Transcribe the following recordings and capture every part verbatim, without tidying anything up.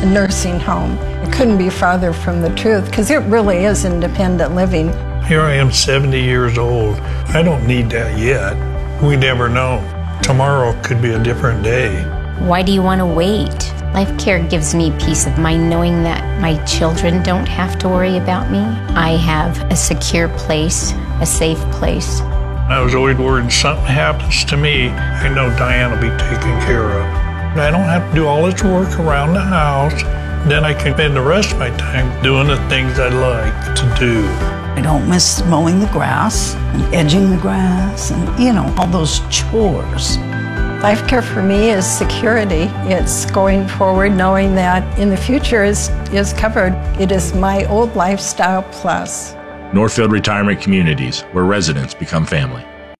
a nursing home. It couldn't be farther from the truth, because it really is independent living. Here I am, seventy years old. I don't need that yet. We never know. Tomorrow could be a different day. Why do you want to wait? Life Care gives me peace of mind knowing that my children don't have to worry about me. I have a secure place, a safe place. I was always worried something happens to me, I know Diane will be taken care of. I don't have to do all this work around the house. Then I can spend the rest of my time doing the things I like to do. I don't miss mowing the grass and edging the grass and, you know, all those chores. Life Care for me is security. It's going forward knowing that in the future is, is covered. It is my old lifestyle plus. Northfield Retirement Communities, where residents become family.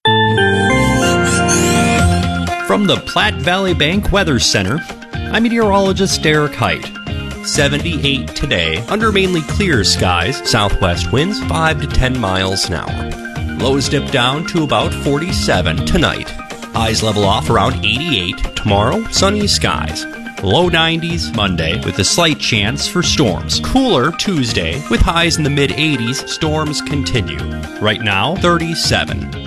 From the Platte Valley Bank Weather Center, I'm meteorologist Derek Height. seventy-eight today, under mainly clear skies, southwest winds five to ten miles an hour. Lows dip down to about forty-seven tonight. Highs level off around eighty-eight. Tomorrow, sunny skies. Low nineties Monday with a slight chance for storms. Cooler Tuesday with highs in the mid eighties. Storms continue. Right now, thirty-seven.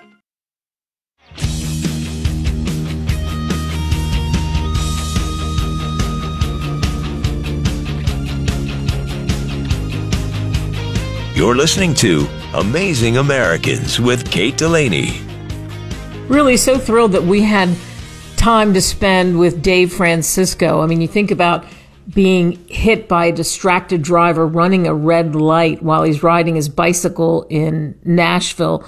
You're listening to Amazing Americans with Kate Delaney. Really so thrilled that we had time to spend with Dave Francisco. I mean, you think about being hit by a distracted driver running a red light while he's riding his bicycle in Nashville,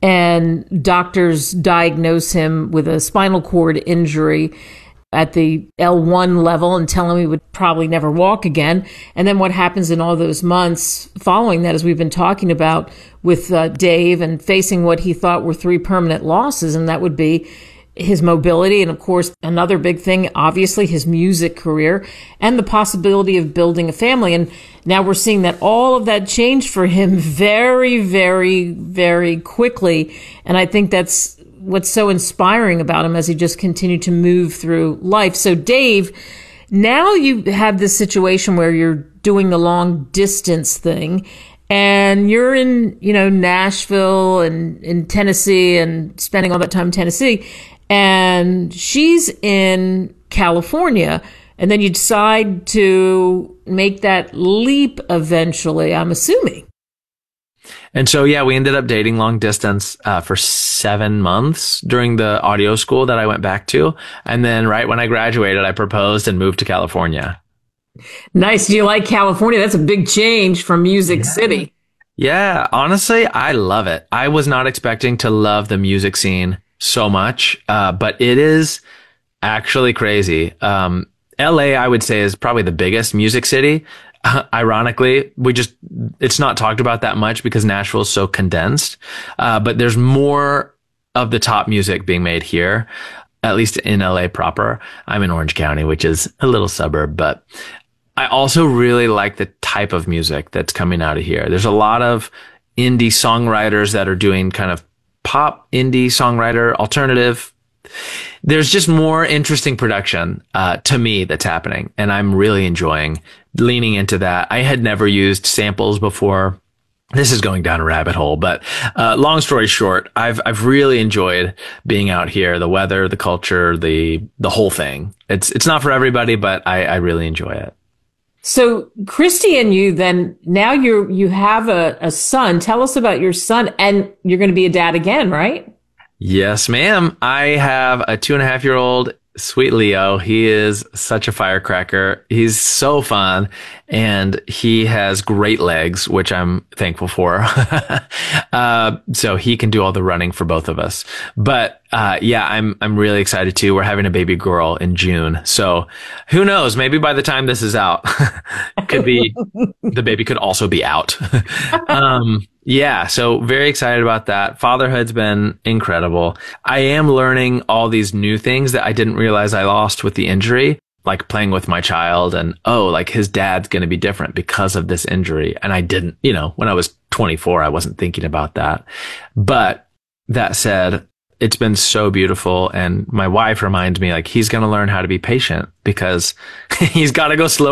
and doctors diagnose him with a spinal cord injury at the L one level and tell him he would probably never walk again. And then what happens in all those months following that, as we've been talking about with uh, Dave, and facing what he thought were three permanent losses, and that would be his mobility, and of course, another big thing, obviously, his music career, and the possibility of building a family. And now we're seeing that all of that changed for him very, very, very quickly. And I think that's what's so inspiring about him as he just continued to move through life. So Dave, now you have this situation where you're doing the long distance thing, and you're in, you know, Nashville and in Tennessee and spending all that time in Tennessee, and she's in California. And then you decide to make that leap eventually, I'm assuming. And so, yeah, we ended up dating long distance uh, for seven months during the audio school that I went back to. And then right when I graduated, I proposed and moved to California. Nice. Do you like California? That's a big change from Music Yeah. City. Yeah, honestly, I love it. I was not expecting to love the music scene so much, uh, but it is actually crazy. Um, L A, I would say, is probably the biggest music city. Uh, ironically, we just, it's not talked about that much because Nashville is so condensed. Uh, but there's more of the top music being made here, at least in L A proper. I'm in Orange County, which is a little suburb, but I also really like the type of music that's coming out of here. There's a lot of indie songwriters that are doing kind of pop, indie songwriter, alternative. There's just more interesting production, uh, to me that's happening. And I'm really enjoying leaning into that. I had never used samples before. This is going down a rabbit hole, but, uh, long story short, I've, I've really enjoyed being out here. The weather, the culture, the, the whole thing. It's, it's not for everybody, but I, I really enjoy it. So Christy and you then, now you're, you have a, a son. Tell us about your son, and you're going to be a dad again, right? Yes, ma'am. I have a two and a half year old, sweet Leo. He is such a firecracker. He's so fun, and he has great legs, which I'm thankful for. uh, so he can do all the running for both of us. But, uh, yeah, I'm, I'm really excited too. We're having a baby girl in June. So who knows? Maybe by the time this is out, it could be, the baby could also be out. um, Yeah, so very excited about that. Fatherhood's been incredible. I am learning all these new things that I didn't realize I lost with the injury, like playing with my child and, oh, like his dad's going to be different because of this injury. And I didn't, you know, when I was twenty-four, I wasn't thinking about that. But that said, it's been so beautiful. And my wife reminds me, like, he's going to learn how to be patient because he's got to go slow